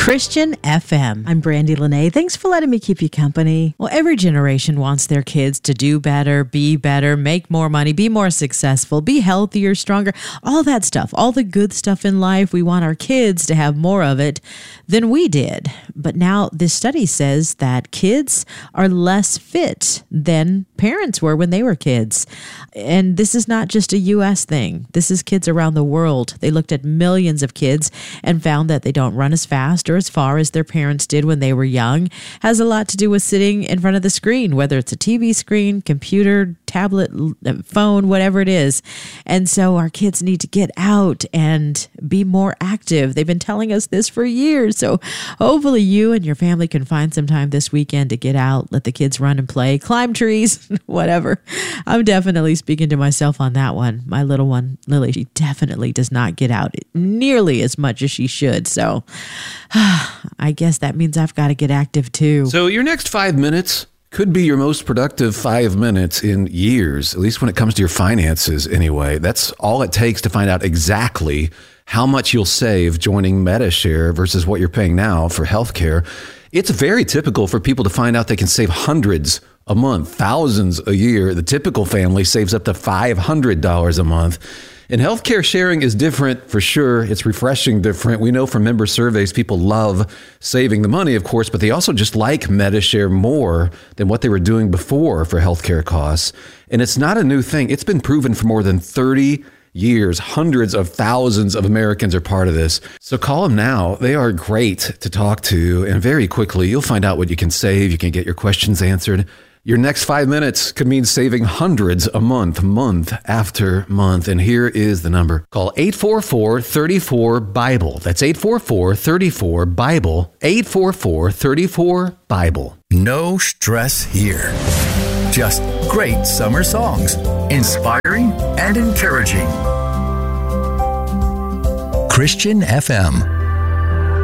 Christian FM. I'm Brandy Lene. Thanks for letting me keep you company. Well, every generation wants their kids to do better, make more money, be more successful, be healthier, stronger, all that stuff, all the good stuff in life. We want our kids to have more of it than we did. But now this study says that kids are less fit than parents were when they were kids. And this is not just a U.S. thing. This is kids around the world. They looked at millions of kids and found that they don't run as fast or as far as their parents did when they were young. Has a lot to do with sitting in front of the screen, whether it's a TV screen, computer, tablet, phone, whatever it is. And so our kids need to get out and be more active. They've been telling us this for years. So hopefully you and your family can find some time this weekend to get out, let the kids run and play, climb trees, whatever. I'm definitely speaking to myself on that one. My little one, Lily, she definitely does not get out nearly as much as she should. So I guess that means I've got to get active too. So your next 5 minutes could be your most productive 5 minutes in years, at least when it comes to your finances anyway. That's all it takes to find out exactly how much you'll save joining Medi-Share versus what you're paying now for healthcare. It's very typical for people to find out they can save hundreds a month, thousands a year. The typical family saves up to $500 a month. And healthcare sharing is different for sure. It's refreshing different. We know from member surveys, people love saving the money, of course, but they also just like Medi-Share more than what they were doing before for healthcare costs. And it's not a new thing. It's been proven for more than 30 years. Hundreds of thousands of Americans are part of this. So call them now. They are great to talk to. And very quickly, you'll find out what you can save. You can get your questions answered. Your next 5 minutes could mean saving hundreds a month, month after month. And here is the number. Call 844-34-BIBLE. That's 844-34-BIBLE. 844-34-BIBLE. No stress here. Just great summer songs. Inspiring and encouraging. Christian FM.